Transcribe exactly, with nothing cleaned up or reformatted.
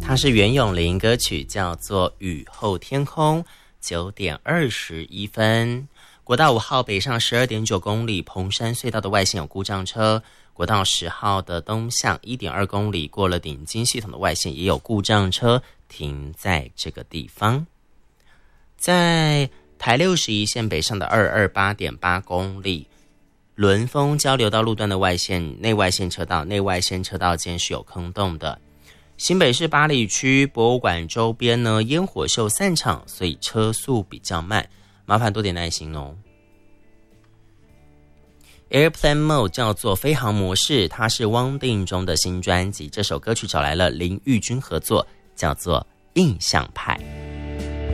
它是袁咏琳歌曲，叫做《雨后天空》。九点二十一分，国道五号北上十二点九公里，彭山隧道的外线有故障车。国道十号的东向一点二公里，过了顶金系统的外线也有故障车停在这个地方。在台六十一线北上的二二八点八公里，伦丰交流道路段的外线内外线车道内外线车道间是有坑洞的。新北市八里区博物馆周边呢，烟火秀散场，所以车速比较慢，麻烦多点耐心哦。Airplane Mode 叫做飞航模式，它是汪定中的新专辑，这首歌曲找来了林玉君合作，叫做印象派。